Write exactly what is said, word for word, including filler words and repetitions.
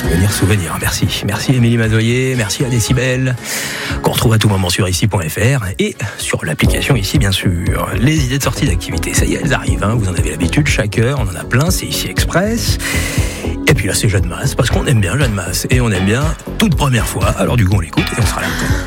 souvenir, souvenir. Merci. Merci Émilie Mazoyer, merci à Décibel, qu'on retrouve à tout moment sur ici point f r et sur l'application ici, bien sûr. Les idées de sortie d'activité, ça y est, elles arrivent, hein, vous en avez l'habitude, chaque heure, on en a plein, c'est ici Express. Et puis là, c'est Jeanne Masse, parce qu'on aime bien Jeanne Masse, et on aime bien toute première fois. Alors du coup, on l'écoute et on sera là.